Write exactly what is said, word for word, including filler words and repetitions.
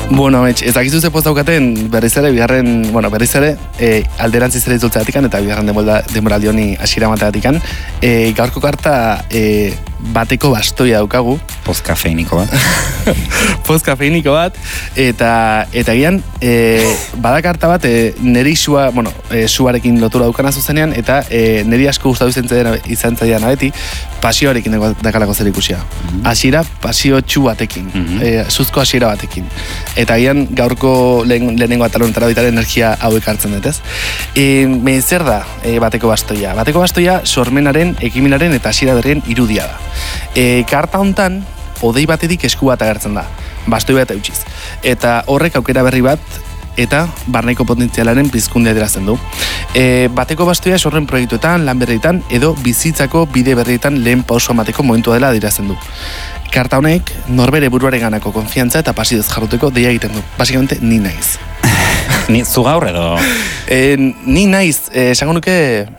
Bueno, metx, ez dakizu ze poz daukaten berriz ere, bigarren, bueno, berriz ere, e, alderantziz ere itzultzeatikan eta bigarren denboraldi honi hasiera emateatikan. E, gaurko karta e, bateko bastoia daukagu. Poz kafeiniko bat. Poz kafeiniko bat, eta eta gian, e, bada karta bat, e, neri sua, bueno, e, suarekin lotura daukana zuzenean, eta e, neri asko gustatu izan zaidan abeti, pasioarekin dakalako zer ikusia. Hasiera pasio txu batekin, mm-hmm. e, suzko hasiera batekin. Eta gian gaurko lehen, lehenengo atalonetara baita energia hauek hartzen dut, ez? E, me zer da e, bateko bastoia? Bateko bastoia sormenaren, ekimenaren eta hasiera berrien irudia da. E, karta hontan, odei batetik esku bat agertzen da, bastoi bat eutxiz. Eta horrek aukera berri bat, eta barneiko potentzialaren pizkundea adierazten du. E, bateko bastoia sorren proiektuetan, lan berrietan, edo bizitzako bide berrietan lehen pauso emateko momentua dela adierazten du. Karta honek, norbere buruaren ganako konfiantza eta pasidez jarruteko deia egiten du. Basikamente, ni naiz. Ni zu gaur edo? E, ni naiz, esango nuke